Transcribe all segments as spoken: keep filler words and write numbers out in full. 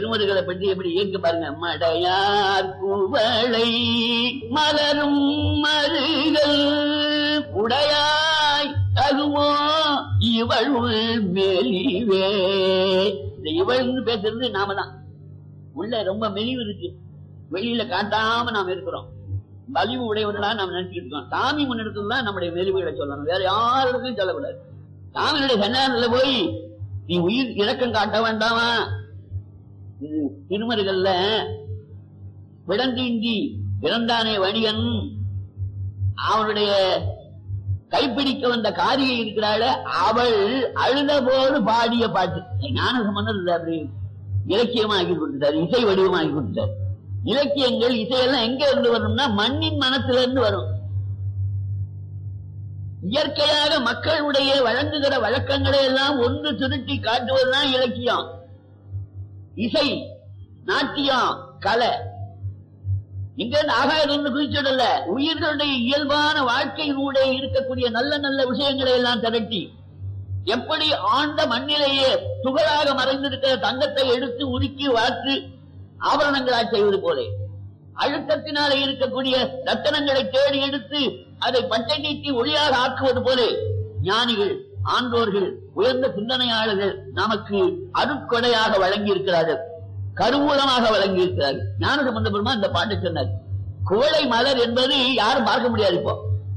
திருமருகளை பற்றி எப்படி இயக்க பாருங்க. மடையார் குவளை மலரும் மருகள் உடையாய் தகுமோ இவள் மெலிவே. இந்த இவள்னு பேசுறது நாம தான். உள்ள ரொம்ப மெலிவு இருக்கு, வெளியில காட்டாம நாம் இருக்கிறோம். வலிவு உடையவர்களா நாம் நினைச்சுட்டு இருக்கோம். சாமி முன்னெடுத்துதான் நம்முடைய மெலிவுகளை சொல்லணும், வேற யாருக்கும் சொல்லக்கூடாது. சாமியுடைய சன்னாரத்துல போய் நீ உயிர் இறக்கம் காட்ட வேண்டாமா? திருமருகல்ல விடந்தீண்டி பிறந்தானே வணிகன், அவனுடைய கைப்பிடிக்க வந்த காரியை இருக்கிறாள், அவள் அழுத போது பாடிய பாட்டு ஞான சம்பந்தம் அப்படி இலக்கியமாக்கி கொடுத்தார், இசை வடிவமாக்கி கொடுத்தார். இலக்கியங்கள் இசையெல்லாம் எங்க இருந்து வரும்னா மண்ணின் மனத்தில இருந்து வரும். இயற்கையாக மக்களுடைய வழங்குகிற வழக்கங்களை எல்லாம் ஒன்று திருட்டி காட்டுவதுதான் இலக்கியம், இசை, நாட்டியம், கலை. இங்க ஆகாயிரம் குறிச்சிடல, உயிர்களுடைய இயல்பான வாழ்க்கையினுடைய இருக்கக்கூடிய நல்ல நல்ல விஷயங்களை எல்லாம் திரட்டி, எப்படி ஆண்ட மண்ணிலேயே துகளாக மறைந்திருக்கிற தங்கத்தை எடுத்து உருக்கி வாற்று ஆபரணங்களாக செய்வது போலே, அழுத்தத்தினாலே இருக்கக்கூடிய ரத்தனங்களை தேடி எடுத்து அதை பட்டை நீட்டி ஒளியாக ஆக்குவது போலே, ஞானிகள், ஆன்றோர்கள், உயர்ந்த சிந்தனையாளர்கள் நமக்கு அருட்கொடையாக வழங்கி இருக்கிறார்கள், கருவூலமாக வழங்கி இருக்கிறார்கள். ஞான சம்பந்த பெருமான் இந்த பாட்டு சொன்னார். குவளை மலர் என்பது யாரும் பார்க்க முடியாது. இப்போ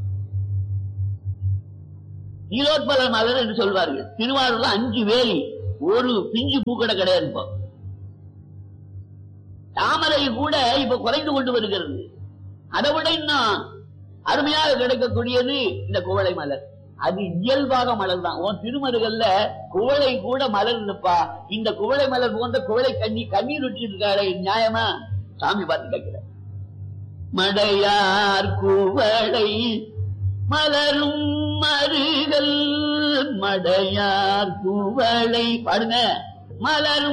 நீலோத்பல மலர் என்று சொல்வார்கள். திருவாரூர்ல அஞ்சு வேலி, ஒரு பிஞ்சு பூக்கடை கிடையாது. இப்போ தாமரை கூட இப்ப குறைந்து கொண்டு வருகிறது. அதை விட இன்னும் அருமையாக கிடைக்கக்கூடியது இந்த குவளை மலர். அது இயல்பாக மலர் தான். உன் திருமருகல்ல குவளை கூட மலர் இருப்பா. இந்த குவளை மலர் போன்ற குவளை கண்ணி கண்ணீர் விட்டு இருக்காரு, நியாயமா? சாமி பார்த்து கேட்கிற. மடையார் குவளை மலரும் மருகல், மடையார் குவளை பாடுங்க. மலரும்